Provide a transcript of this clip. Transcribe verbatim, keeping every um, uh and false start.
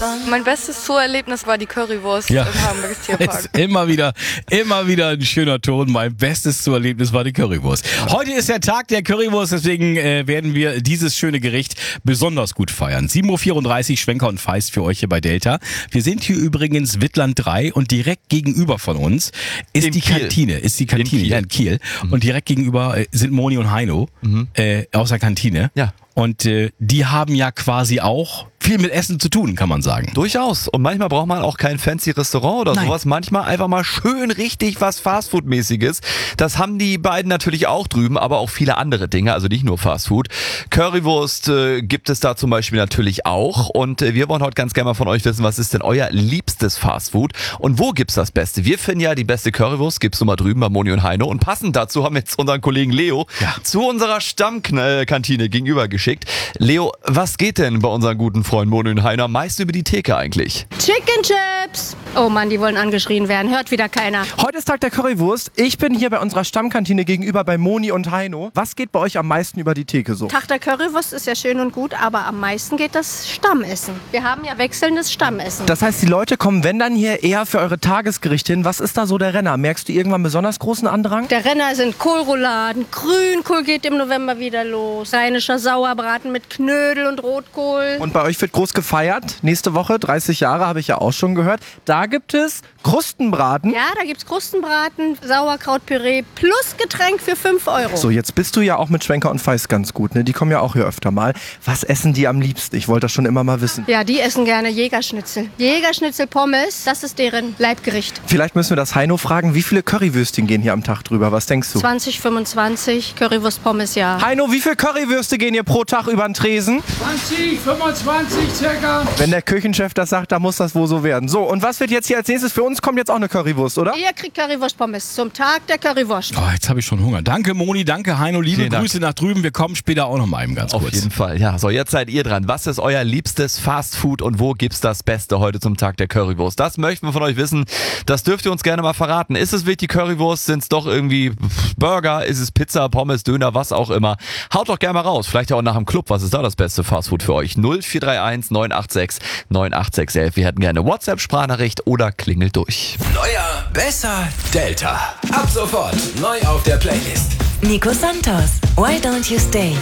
Mein bestes Zooerlebnis war die Currywurst Ja. im Hagenbeckes Tierpark. Ist immer wieder, immer wieder ein schöner Ton. Mein bestes Zooerlebnis war die Currywurst. Heute ist der Tag der Currywurst, deswegen äh, werden wir dieses schöne Gericht besonders gut feiern. sieben Uhr vierunddreißig, Schwenker und Feist für euch hier bei Delta. Wir sind hier übrigens Wittland drei und direkt gegenüber von uns ist In die Kiel. Kantine. Ist die Kantine, In Kiel. ja, in Kiel. Mhm. Und direkt gegenüber äh, sind Moni und Heino Mhm. äh, aus der Kantine. Ja. Und äh, die haben ja quasi auch viel mit Essen zu tun, kann man sagen. Durchaus. Und manchmal braucht man auch kein fancy Restaurant oder Nein. sowas. Manchmal einfach mal schön richtig was Fastfood-mäßiges. Das haben die beiden natürlich auch drüben, aber auch viele andere Dinge, also nicht nur Fastfood. Currywurst äh, gibt es da zum Beispiel natürlich auch. Und äh, wir wollen heute ganz gerne mal von euch wissen, was ist denn euer liebstes Fastfood? Und wo gibt's das Beste? Wir finden ja, die beste Currywurst gibt's nun mal drüben bei Moni und Heino. Und passend dazu haben wir jetzt unseren Kollegen Leo Ja. zu unserer Stammkantine gegenüber geschickt. Leo, was geht denn bei unseren guten Freunden Moni und Heino am meisten über die Theke eigentlich? Chicken Chips. Oh Mann, die wollen angeschrien werden. Hört wieder keiner. Heute ist Tag der Currywurst. Ich bin hier bei unserer Stammkantine gegenüber bei Moni und Heino. Was geht bei euch am meisten über die Theke so? Tag der Currywurst ist ja schön und gut, aber am meisten geht das Stammessen. Wir haben ja wechselndes Stammessen. Das heißt, die Leute kommen, wenn dann hier eher für eure Tagesgerichte hin. Was ist da so der Renner? Merkst du irgendwann besonders großen Andrang? Der Renner sind Kohlrouladen. Grünkohl geht im November wieder los. Rheinischer Sauerbraten mit Knödel und Rotkohl. Und bei euch wird groß gefeiert. Nächste Woche, dreißig Jahre, habe ich ja auch schon gehört. Da gibt es Krustenbraten. Ja, da gibt's Krustenbraten, Sauerkrautpüree plus Getränk für fünf Euro. So, jetzt bist du ja auch mit Schwenker und Feist ganz gut, ne? Die kommen ja auch hier öfter mal. Was essen die am liebsten? Ich wollte das schon immer mal wissen. Ja, die essen gerne Jägerschnitzel. Jägerschnitzel Pommes, das ist deren Leibgericht. Vielleicht müssen wir das Heino fragen, wie viele Currywürstchen gehen hier am Tag drüber? Was denkst du? zwanzig, fünfundzwanzig, Currywurst Pommes, ja. Heino, wie viele Currywürste gehen hier pro Tag über den Tresen? zwanzig, fünfundzwanzig circa. Wenn der Küchenchef das sagt, dann muss das wohl so werden. So, und was wird jetzt hier als nächstes? Für uns kommt jetzt auch eine Currywurst, oder? Ihr kriegt Currywurst Pommes zum Tag der Currywurst. Oh, jetzt habe ich schon Hunger. Danke Moni, danke Heino, liebe Vielen Dank. Grüße nach drüben. Wir kommen später auch noch mal eben ganz Auf kurz. jeden Fall, ja. So, jetzt seid ihr dran. Was ist euer liebstes Fastfood und wo gibt's das Beste heute zum Tag der Currywurst? Das möchten wir von euch wissen. Das dürft ihr uns gerne mal verraten. Ist es wirklich die Currywurst? Sind es doch irgendwie Burger? Ist es Pizza, Pommes, Döner, was auch immer? Haut doch gerne mal raus. Vielleicht auch nach dem Club. Was ist da das beste Fastfood für euch? null vier drei eins neun acht sechs neun acht sechs elf. Wir hätten gerne WhatsApp-Sprachnachricht oder klingelt durch. Neuer, besser, Delta. Ab sofort neu auf der Playlist. Nico Santos, Why Don't You Stay?